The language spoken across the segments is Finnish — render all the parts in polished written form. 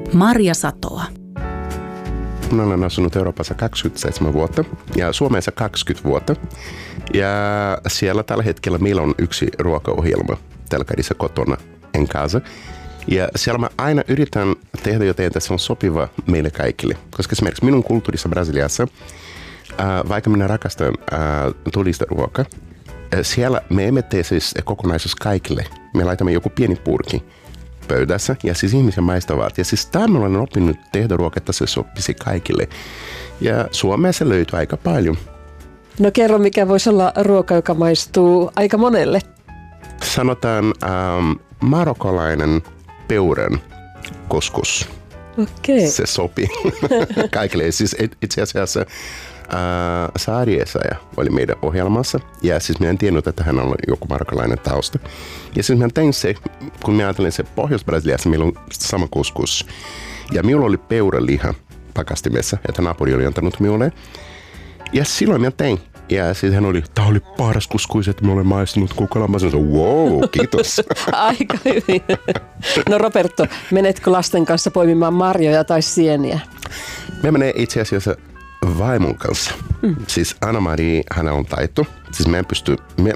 Marja Satoa. Minä olen asunut Euroopassa 27 vuotta ja Suomessa 20 vuotta. Ja siellä tällä hetkellä meillä on yksi ruokaohjelma telkkarissa kotona en casa. Ja siellä mä aina yritän tehdä jotain, että se on sopiva meille kaikille. Koska esimerkiksi minun kulttuurissa Brasiliassa, vaikka minä rakastan tulista ruokaa, siellä me emme tee siis kokonaisuus kaikille. Me laitamme joku pieni purki pöydässä ja siis ihmisiä maistavat. Ja siis täällä olen oppinut tehdä ruokaa, että se sopisi kaikille. Ja Suomessa löytyy aika paljon. No kerro, mikä voisi olla ruoka, joka maistuu aika monelle? Sanotaan marokkolainen peuran couscous. Okei. Se sopii kaikille. Siis itse asiassa Saari-Essaja oli meidän ohjelmassa. Ja siis minä en tiennyt, että hän on joku marokkolainen tausta. Ja siis minä tein se, kun minä ajattelin se Pohjois-Brasiliassa, meillä on sama couscous. Ja minulla oli peuraliha pakastimessa, että naapuri oli antanut minulle. Ja silloin minä tein. Ja siis hän oli, tämä oli paras couscous, että mä olen maistunut koko ajan. Mä sanoin, wow, kiitos. Aika hyvin. No Roberto, menetkö lasten kanssa poimimaan marjoja tai sieniä? Me menee itse asiassa vaimon kanssa. Siis Anna-Mari, hänellä on taito. Siis me pysty,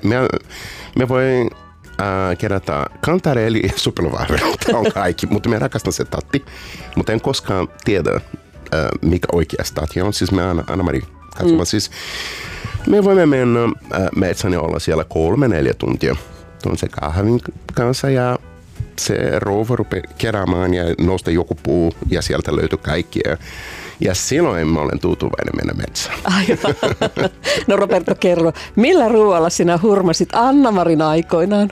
me voi kerätä kantareeli ja suppelovahveri. Tämä on kaikki, mutta me rakastan se tatti. Mutta en koskaan tiedä, mikä oikea tatti on. Siis me Anna-Mari katsomaan. Siis me voimme mennä metsään ja olla siellä 3-4 tuntia. Tuon se kahvin kanssa ja se rouva rupeaa keräämään ja nostaa joku puu ja sieltä löytyy kaikkia. Ja silloin mä olen tyytyväinen mennä metsään. Aivan. No Roberto, kerro, millä ruoalla sinä hurmasit Anna-Marin aikoinaan?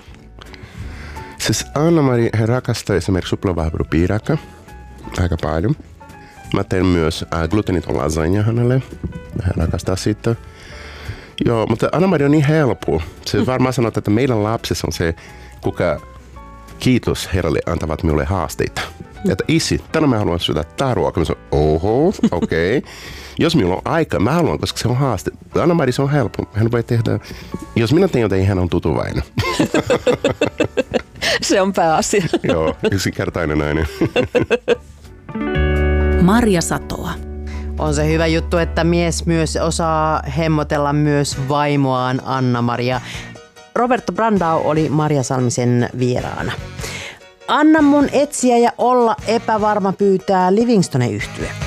Siis Anna-Mari rakastaa esimerkiksi suppelovahverupiirakka aika paljon. Mä teen myös gluteniton lasagne hänelle. Hän rakastaa sitä. Joo, mutta Anna-Mari on niin helppo. Se varmaan sanoo, että meidän lapsessa on se, kuka kiitos Herralle antavat minulle haasteita. Että isi, tänään mä haluan syödä tää ruokaa. Mä sanon, oho, okei. Okay. Jos minulla on aika, mä haluan, koska se on haaste. Anna-Mari, se on helppo. Hän voi tehdä, jos minä teen jotain, hän on tyytyväinen. Se on pääasia. Joo, yksinkertainen nainen. Marja Satoa. On se hyvä juttu, että mies myös osaa hemmotella myös vaimoaan Anna-Maria. Roberto Brandao oli Marja Salmisen vieraana. Anna mun etsiä ja olla epävarma pyytää Livingstone-yhtye.